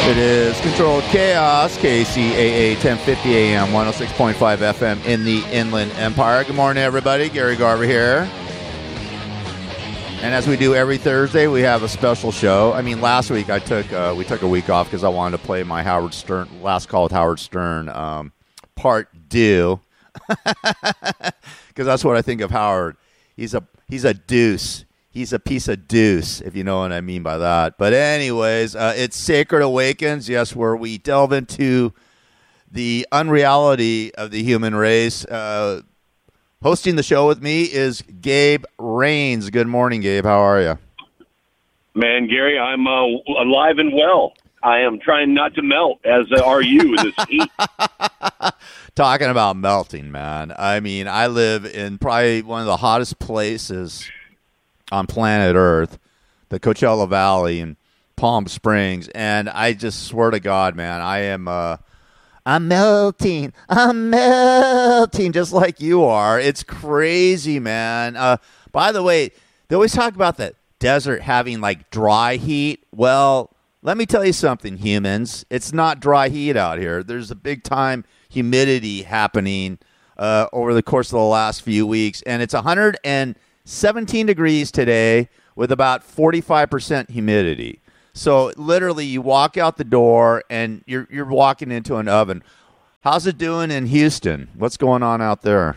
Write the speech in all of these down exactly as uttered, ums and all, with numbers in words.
It is Controlled Chaos, K C A A, ten fifty A M, one oh six point five F M in the Inland Empire. Good morning, everybody. Gary Garver here. And as we do every Thursday, we have a special show. I mean, last week I took uh, we took a week off because I wanted to play my Howard Stern, Last Call with Howard Stern, um, part two. Because that's what I think of Howard. He's a he's a deuce. He's a piece of deuce, if you know what I mean by that. But anyways, uh, it's Sacred Awakens, yes, where we delve into the unreality of the human race. Uh, hosting the show with me is Gabe Rains. Good morning, Gabe. How are you? Man, Gary, I'm uh, alive and well. I am trying not to melt, as uh, are you, in this heat. Talking about melting, man. I mean, I live in probably one of the hottest places on planet Earth, the Coachella Valley in Palm Springs, and I just swear to God, man, I am uh, I'm melting, I'm melting, just like you are. It's crazy, man. Uh, by the way, they always talk about the desert having like dry heat. Well, let me tell you something, humans. It's not dry heat out here. There's a big time humidity happening uh, over the course of the last few weeks, and it's one hundred seventeen degrees today with about forty-five percent humidity. So literally you walk out the door and you're you're walking into an oven. How's it doing in Houston? What's going on out there?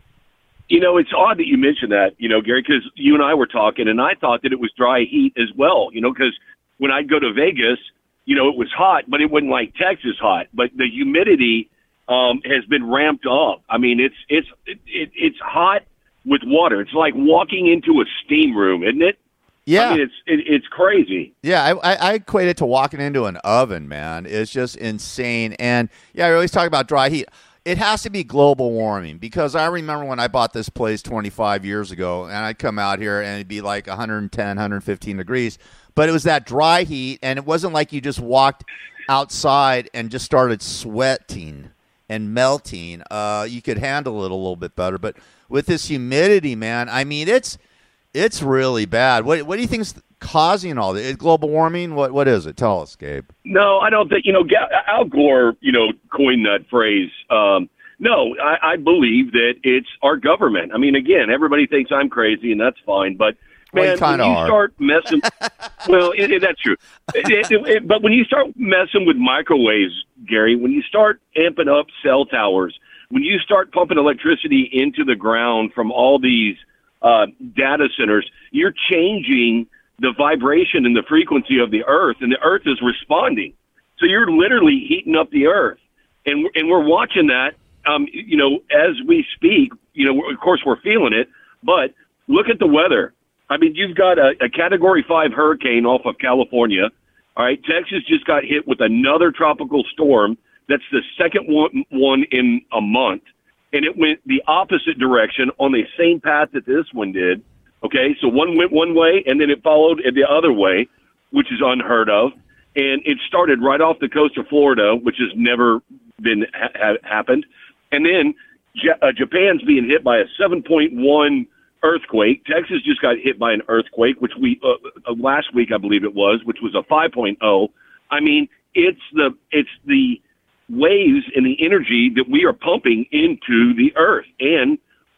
You know, it's odd that you mentioned that, you know, Gary, because you and I were talking, and I thought that it was dry heat as well, you know, because when I'd go to Vegas, you know, it was hot, but it wasn't like Texas hot. But the humidity um, has been ramped up. I mean, it's it's it, it, it's hot with water. It's like walking into a steam room, isn't it? Yeah. I mean, it's it, it's crazy. Yeah, I, I, I equate it to walking into an oven, man. It's just insane. And, yeah, I always talk about dry heat. It has to be global warming, because I remember when I bought this place twenty-five years ago, and I'd come out here and it'd be like one hundred ten, one hundred fifteen degrees. But it was that dry heat, and it wasn't like you just walked outside and just started sweating and melting. Uh, you could handle it a little bit better. But with this humidity, man, I mean, it's it's really bad. What what do you think is causing all this? Global warming? What what is it? Tell us, Gabe. No, I don't think, you know, Al Gore, you know, coined that phrase. Um, no, I, I believe that it's our government. I mean, again, everybody thinks I'm crazy, and that's fine. But, man, well, when you are. start messing, well, it, it, that's true. It, it, it, but when you start messing with microwaves, Gary, when you start amping up cell towers, when you start pumping electricity into the ground from all these uh, data centers, you're changing the vibration and the frequency of the earth, and the earth is responding. So you're literally heating up the earth. And, and we're watching that, um, you know, as we speak. You know, of course, we're feeling it, but look at the weather. I mean, you've got a, a Category five hurricane off of California. All right, Texas just got hit with another tropical storm. That's the second one, one in a month. And it went the opposite direction on the same path that this one did. Okay, so one went one way, and then it followed the other way, which is unheard of. And it started right off the coast of Florida, which has never been ha- happened. And then J- uh, Japan's being hit by a seven point one earthquake. Texas just got hit by an earthquake, which we uh, uh, last week I believe it was, which was a five point oh. I mean, it's the it's the waves and the energy that we are pumping into the earth and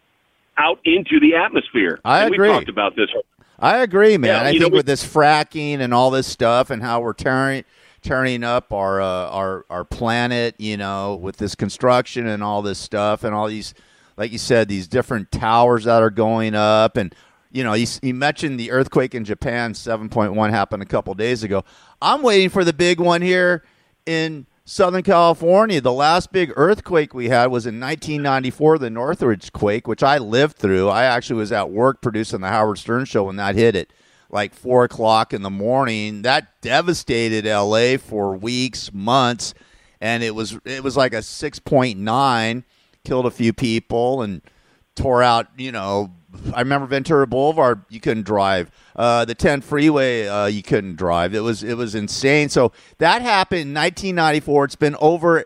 out into the atmosphere. I and agree. We talked about this. I agree, man. Yeah, I you think know, we- with this fracking and all this stuff and how we're tearing turning up our uh, our our planet, you know, with this construction and all this stuff and all these, like you said, these different towers that are going up. And, you know, you, you mentioned the earthquake in Japan, seven point one happened a couple days ago. I'm waiting for the big one here in Southern California. The last big earthquake we had was in nineteen ninety-four, the Northridge quake, which I lived through. I actually was at work producing the Howard Stern Show when that hit at like four o'clock in the morning. That devastated L A for weeks, months, and it was it was like a six point nine, killed a few people and tore out, you know, I remember Ventura Boulevard, you couldn't drive. Uh, the ten freeway, uh, you couldn't drive. It was it was insane. So that happened in nineteen ninety-four. It's been over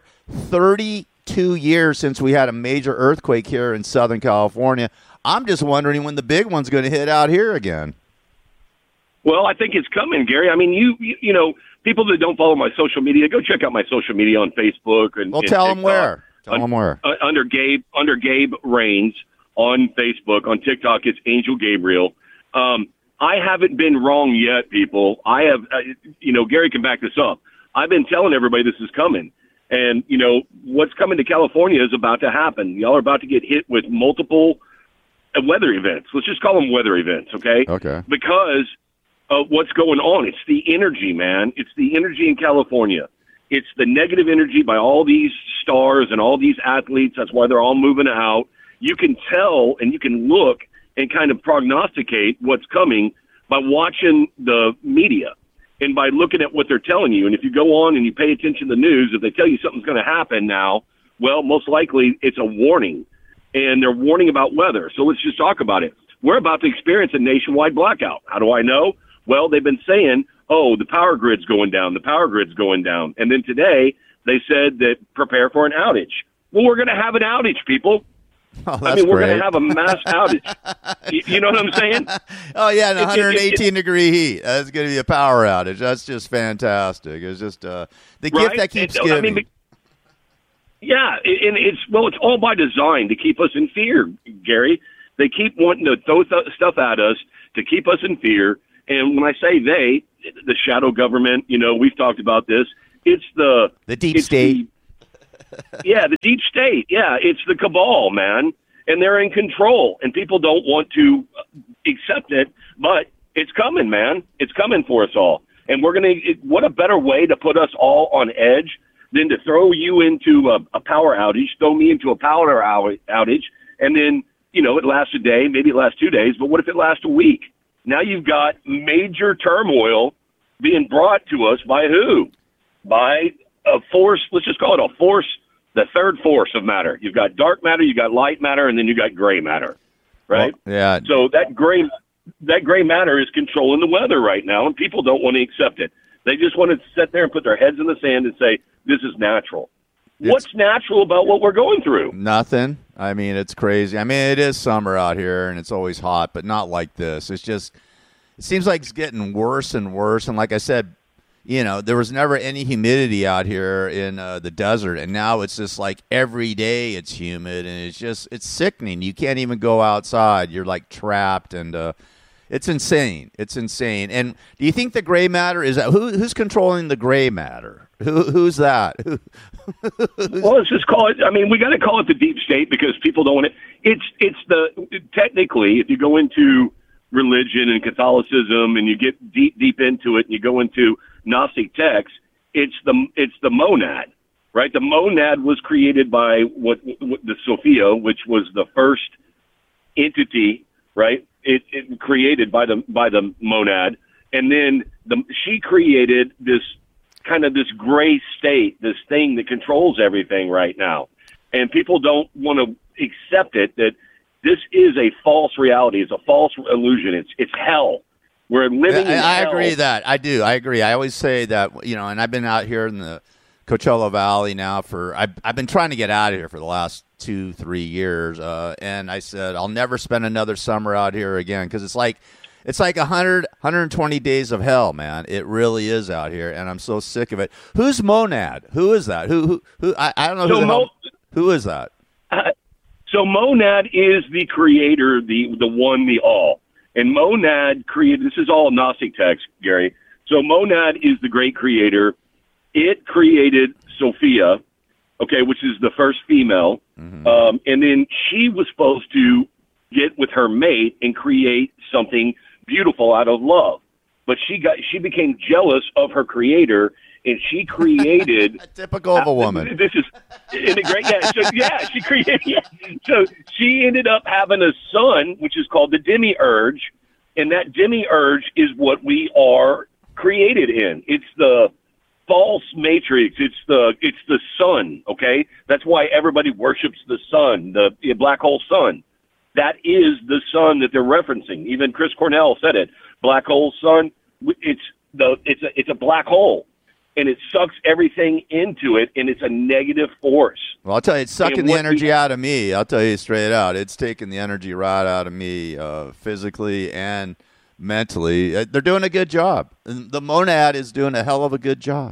thirty-two years since we had a major earthquake here in Southern California. I'm just wondering when the big one's going to hit out here again. Well, I think it's coming, Gary. I mean, you, you you know, people that don't follow my social media, go check out my social media on Facebook and. Well, and tell TikTok. them where. Tell Un- them where. Uh, under Gabe, under Gabe Rains on Facebook. On TikTok, it's Angel Gabriel. Um, I haven't been wrong yet, people. I have, uh, you know, Gary can back this up. I've been telling everybody this is coming. And, you know, what's coming to California is about to happen. Y'all are about to get hit with multiple uh, weather events. Let's just call them weather events, okay? Okay. Because of what's going on. It's the energy, man. It's the energy in California. It's the negative energy by all these stars and all these athletes. That's why they're all moving out. You can tell and you can look and kind of prognosticate what's coming by watching the media and by looking at what they're telling you. And if you go on and you pay attention to the news, if they tell you something's going to happen now, well, most likely it's a warning. And they're warning about weather. So let's just talk about it. We're about to experience a nationwide blackout. How do I know? Well, they've been saying, oh, the power grid's going down, the power grid's going down. And then today they said that prepare for an outage. Well, we're going to have an outage, people. Oh, I mean, we're going great. to have a mass outage. you, you know what I'm saying? Oh, yeah, and It- it- one hundred eighteen it- degree heat. That's going to be a power outage. That's just fantastic. It's just uh, the Right? gift that keeps It- giving. I mean, be- yeah, it- and it's well, it's all by design to keep us in fear, Gary. They keep wanting to throw th- stuff at us to keep us in fear. And when I say they, the shadow government, you know, we've talked about this. It's the The deep it's state. the- yeah, the deep state. Yeah, it's the cabal, man, and they're in control. And people don't want to accept it, but it's coming, man. It's coming for us all. And we're gonna. It, what a better way to put us all on edge than to throw you into a, a power outage, throw me into a power ou- outage, and then you know it lasts a day, maybe it lasts two days. But what if it lasts a week? Now you've got major turmoil being brought to us by who? By a force, let's just call it a force, the third force of matter. You've got dark matter, you've got light matter, and then you've got gray matter, right? Well, yeah. So that gray that gray matter is controlling the weather right now, and people don't want to accept it. They just want to sit there and put their heads in the sand and say, this is natural. It's- What's natural about what we're going through? Nothing. I mean, it's crazy. I mean, it is summer out here, and it's always hot, but not like this. It's just, it seems like it's getting worse and worse. And like I said, you know, there was never any humidity out here in uh, the desert, and now it's just like every day it's humid, and it's just, it's sickening. You can't even go outside. You're like trapped, and uh, it's insane. It's insane. And do you think the gray matter is that, who, who's controlling the gray matter? Who, who's that? Who, Well, let's just call it. I mean, we got to call it the deep state because people don't want it. It's it's the technically, if you go into religion and Catholicism and you get deep deep into it, and you go into Gnostic texts, it's the it's the monad, right? The monad was created by what, what the Sophia, which was the first entity, right? It, it created by the by the monad, and then the she created this kind of this gray state, this thing that controls everything right now. And people don't want to accept it, that this is a false reality. It's a false illusion. It's it's hell. We're living I, in I hell. agree that. I do. I agree. I always say that, you know, and I've been out here in the Coachella Valley now for, I've, I've been trying to get out of here for the last two, three years. Uh, and I said, I'll never spend another summer out here again because it's like, It's like one hundred, one hundred twenty days of hell, man. It really is out here, and I'm so sick of it. Who's Monad? Who is that? Who? Who? who I, I don't know who So the Mo- hell. Who is that? Uh, so Monad is the creator, the the one, the all. And Monad created, this is all Gnostic text, Gary. So Monad is the great creator. It created Sophia, okay, which is the first female. Mm-hmm. Um, and then she was supposed to get with her mate and create something beautiful out of love. But she got she became jealous of her creator, and she created typical of a woman. This is in a great yeah. So yeah, she created. Yeah. So she ended up having a son, which is called the demiurge, and that demiurge is what we are created in. It's the false matrix. It's the it's the sun. Okay, that's why everybody worships the sun, the, the black hole sun. That is the sun that they're referencing. Even Chris Cornell said it. Black hole sun. It's the it's a it's a black hole, and it sucks everything into it, and it's a negative force. Well, I'll tell you, it's sucking And the what energy we- out of me. I'll tell you straight out, it's taking the energy right out of me, uh, physically and mentally. Uh, they're doing a good job. And the monad is doing a hell of a good job.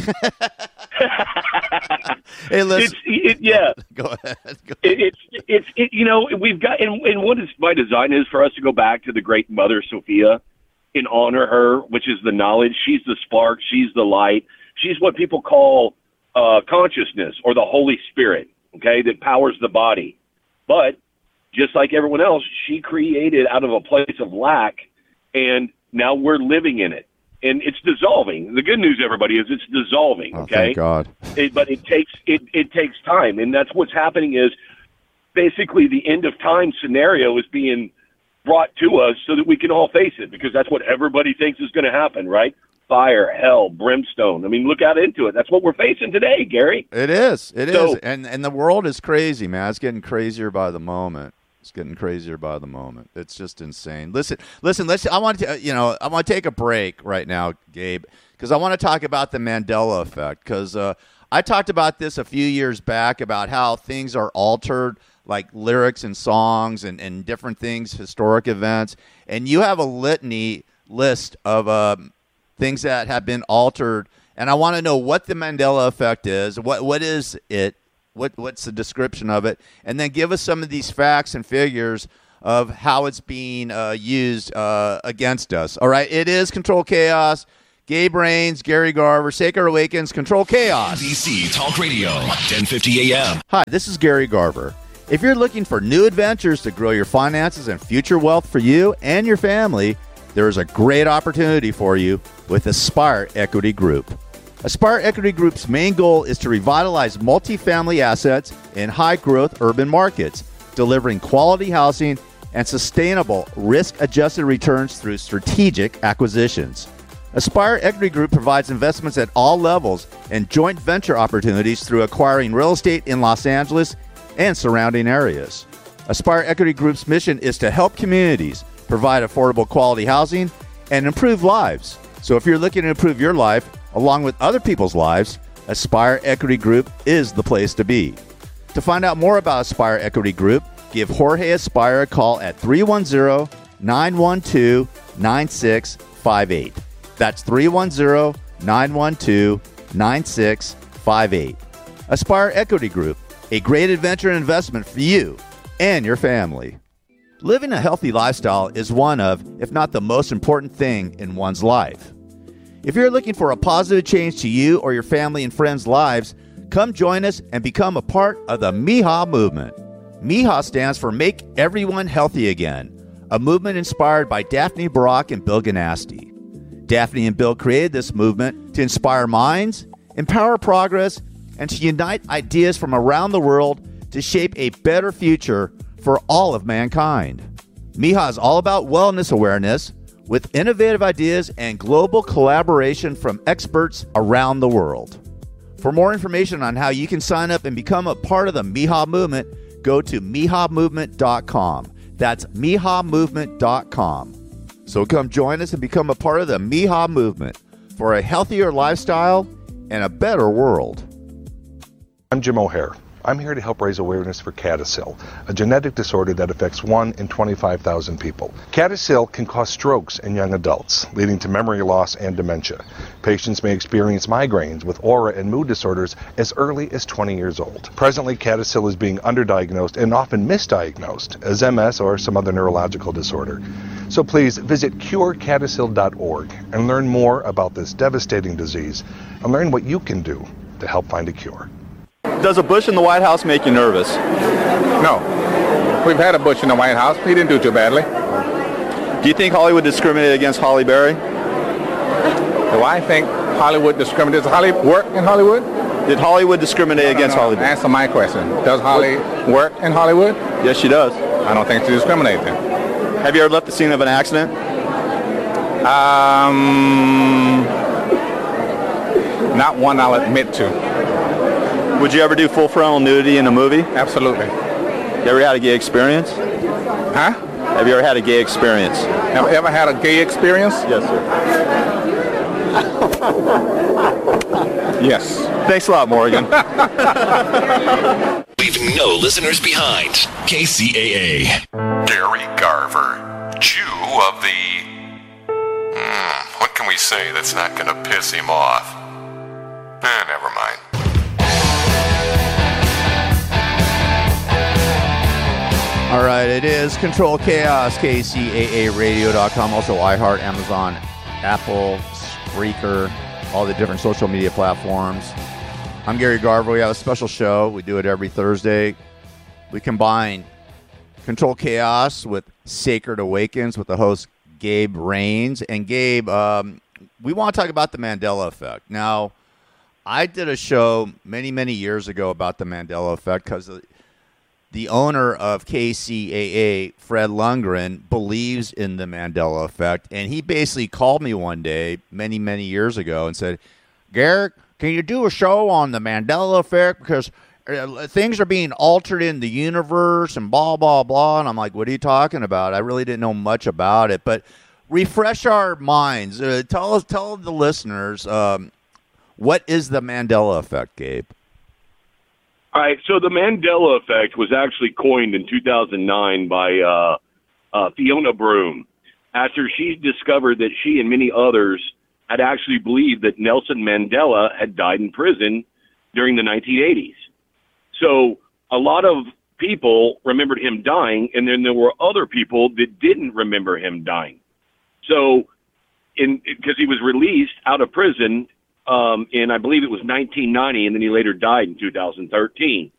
Hey, listen. It's, it, yeah. Go ahead. Go ahead. It, it's it's it, you know we've got and, and what is my design is for us to go back to the great Mother Sophia and honor her, which is the knowledge. She's the spark. She's the light. She's what people call uh, consciousness or the Holy Spirit. Okay, that powers the body. But just like everyone else, she created out of a place of lack, and now we're living in it. And it's dissolving. The good news, everybody, is it's dissolving. Oh, okay, thank God. It, but it takes it, it takes time, and that's what's happening. Is basically the end of time scenario is being brought to us so that we can all face it, because that's what everybody thinks is going to happen, right? Fire, hell, brimstone. I mean, look out into it. That's what we're facing today, Gary. It is. It So- is. And and the world is crazy, man. It's getting crazier by the moment. It's getting crazier by the moment. It's just insane. Listen, listen. Let's. I want to. You know, I want to take a break right now, Gabe, because I want to talk about the Mandela effect. Because uh, I talked about this a few years back about how things are altered, like lyrics and songs and, and different things, historic events, and you have a litany list of um, things that have been altered. And I want to know what the Mandela effect is. What what is it? What what's the description of it? And then give us some of these facts and figures of how it's being uh, used uh, against us. All right, it is Control Chaos. Gabe Rains, Gary Garver, Sacred Awakens, Control Chaos. B C Talk Radio, ten fifty A M. Hi, this is Gary Garver. If you're looking for new adventures to grow your finances and future wealth for you and your family, there is a great opportunity for you with Aspire Equity Group. Aspire Equity Group's main goal is to revitalize multifamily assets in high-growth urban markets, delivering quality housing and sustainable risk-adjusted returns through strategic acquisitions. Aspire Equity Group provides investments at all levels and joint venture opportunities through acquiring real estate in Los Angeles and surrounding areas. Aspire Equity Group's mission is to help communities provide affordable quality housing and improve lives. So if you're looking to improve your life, along with other people's lives, Aspire Equity Group is the place to be. To find out more about Aspire Equity Group, give Jorge Aspire a call at three one zero, nine one two, nine six five eight. That's three one zero, nine one two, nine six five eight. Aspire Equity Group, a great adventure and investment for you and your family. Living a healthy lifestyle is one of, if not the most important thing in one's life. If you're looking for a positive change to you or your family and friends' lives, come join us and become a part of the M I H A movement. M I H A stands for Make Everyone Healthy Again, a movement inspired by Daphne Barak and Bill Ganasty. Daphne and Bill created this movement to inspire minds, empower progress, and to unite ideas from around the world to shape a better future for all of mankind. M I H A is all about wellness awareness, with innovative ideas and global collaboration from experts around the world. For more information on how you can sign up and become a part of the M I H A movement, go to M I H A movement dot com. That's M I H A movement dot com. So come join us and become a part of the M I H A movement for a healthier lifestyle and a better world. I'm Jim O'Hare. I'm here to help raise awareness for CADASIL, a genetic disorder that affects one in twenty-five thousand people. CADASIL can cause strokes in young adults, leading to memory loss and dementia. Patients may experience migraines with aura and mood disorders as early as twenty years old. Presently, CADASIL is being underdiagnosed and often misdiagnosed as M S or some other neurological disorder. So please visit cure cadasil dot org and learn more about this devastating disease and learn what you can do to help find a cure. Does a Bush in the White House make you nervous? No. We've had a Bush in the White House. He didn't do too badly. Do you think Hollywood discriminated against Halle Berry? Do I think Hollywood discriminates? Does Holly work in Hollywood? Did Hollywood discriminate No, no, against no. Halle Berry? Answer my question. Does Holly work in Hollywood? Yes, she does. I don't think she discriminates then. Have you ever left the scene of an accident? Um, not one I'll admit to. Would you ever do full frontal nudity in a movie? Absolutely. You ever had a gay experience? Huh? Have you ever had a gay experience? Have you ever had a gay experience? Yes, sir. Yes. Thanks a lot, Morgan. Leave no listeners behind. K C A A. Gary Garver, Jew of the Hmm, what can we say that's not going to piss him off? Eh, never mind. All right, it is Control Chaos, K C A A radio dot com, also iHeart, Amazon, Apple, Spreaker, all the different social media platforms. I'm Gary Garver. We have a special show. We do it every Thursday. We combine Control Chaos with Sacred Awakens with the host Gabe Rains. And Gabe, um, we want to talk about the Mandela Effect. Now, I did a show many, many years ago about the Mandela Effect because the owner of K C A A, Fred Lundgren, believes in the Mandela Effect. And he basically called me one day, many, many years ago, and said, Garrett, can you do a show on the Mandela Effect? Because uh, things are being altered in the universe and blah, blah, blah. And I'm like, what are you talking about? I really didn't know much about it. But refresh our minds. Uh, tell us, tell the listeners, um, what is the Mandela Effect, Gabe? All right, so the Mandela Effect was actually coined in two thousand nine by uh, uh, Fiona Broome after she discovered that she and many others had actually believed that Nelson Mandela had died in prison during the nineteen eighties. So a lot of people remembered him dying, and then there were other people that didn't remember him dying. So in because he was released out of prison Um, in, I believe it was nineteen ninety, and then he later died in two thousand thirteen.